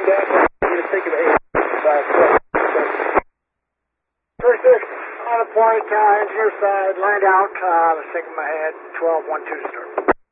First six on the point, engineer side, land out, the Sigma head, 12-1-2 start.